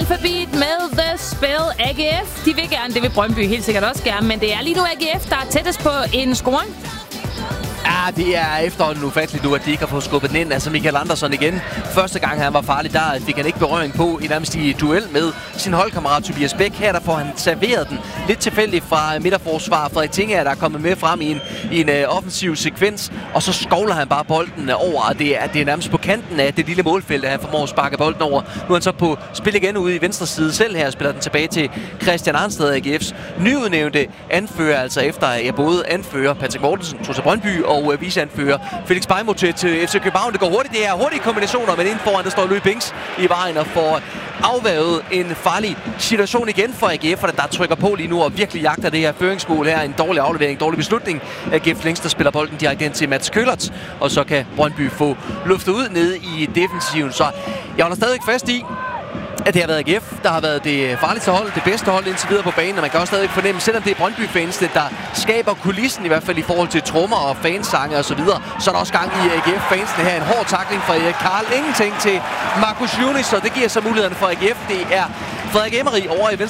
Alphabet med The Spell. AGF, de vil gerne, det vil Brøndby helt sikkert også gerne, men det er lige nu AGF, der er tættest på en scoring. Ja, det er efterhånden ufatteligt nu, at de ikke har fået skubbet den ind. Altså Michael Andersson igen. Første gang han var farlig, der fik han ikke berøring på nærmest i duel med sin holdkammerat Tobias Bæk. Her der får han serveret den lidt tilfældigt fra midterforsvar. Frederik Tingager, der er kommet med frem i en offensiv sekvens. Og så skovler han bare bolden over, og det er nærmest på kanten af det lille målfelt, at han formår at sparke bolden over. Nu er han så på spil igen ude i venstre side selv her, spiller den tilbage til Christian Arnsted, AGF's nyudnævnte anfører, altså efter både anfører Patrick Mortensen tog til Brøndby og viceanfører Felix Beimo til FC København. Det går hurtigt, det er hurtige kombinationer, men inden foran der står Louis Binks i vejen og får afværget en farlig situation igen for AGF, der trykker på lige nu og virkelig jagter det her føringsmål her. En dårlig aflevering, en dårlig beslutning. AGF længst der spiller bolden direkte ind til Mats Køllert, og så kan Brøndby få luftet ud nede i defensiven. Så jeg holder stadig fast i, at det har været AGF, der har været det farligste hold, det bedste hold indtil videre på banen, og man kan også stadig fornemme, selvom det er Brøndby-fansene, der skaber kulissen, i hvert fald i forhold til trommer og fansange og så videre, så er der også gang i AGF-fansene her. En hård tackling fra Erik Karl, ingenting til Marcus Junis, og det giver så muligheden for AGF. Det er Frederik Emery over i venstre